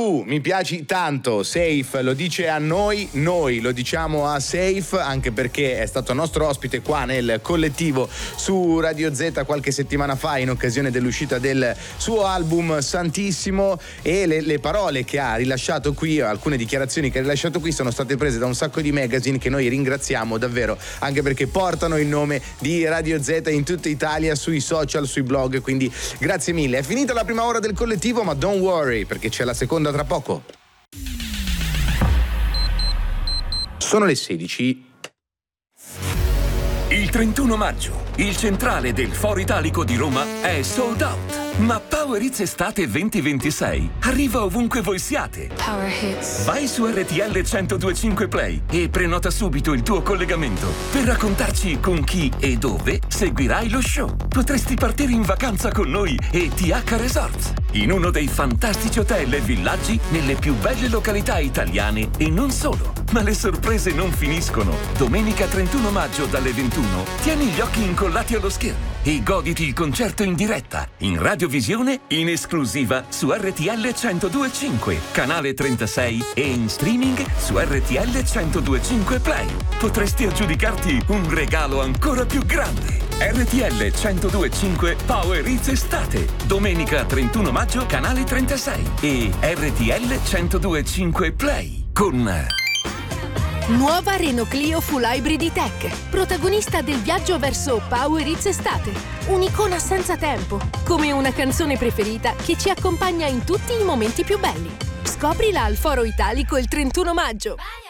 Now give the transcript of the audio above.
Tu mi piaci tanto, Safe lo dice a noi lo diciamo a Safe, anche perché è stato nostro ospite qua nel collettivo su Radio Z qualche settimana fa in occasione dell'uscita del suo album Santissimo, e le parole che ha rilasciato qui, alcune dichiarazioni che ha rilasciato qui, sono state prese da un sacco di magazine che noi ringraziamo davvero, anche perché portano il nome di Radio Z in tutta Italia, sui social, sui blog, quindi grazie mille. È finita la prima ora del collettivo, ma don't worry, perché c'è la seconda tra poco. Sono le 16. Il 31 maggio, il centrale del Foro Italico di Roma è sold out. Ma Power Hits Estate 2026 arriva ovunque voi siate. Power Hits. Vai su RTL 1025 Play e prenota subito il tuo collegamento per raccontarci con chi e dove seguirai lo show. Potresti partire in vacanza con noi e TH Resorts, in uno dei fantastici hotel e villaggi nelle più belle località italiane, e non solo. Ma le sorprese non finiscono. Domenica 31 maggio dalle 21 tieni gli occhi incollati allo schermo e goditi il concerto in diretta, in radiovisione, in esclusiva su RTL 1025, canale 36, e in streaming su RTL 1025 Play. Potresti aggiudicarti un regalo ancora più grande. RTL 1025 Power Hits Estate, domenica 31 maggio, canale 36, e RTL 1025 Play con... Nuova Renault Clio Full Hybrid E-Tech, protagonista del viaggio verso Power Hits Estate. Un'icona senza tempo, come una canzone preferita che ci accompagna in tutti i momenti più belli. Scoprila al Foro Italico il 31 maggio.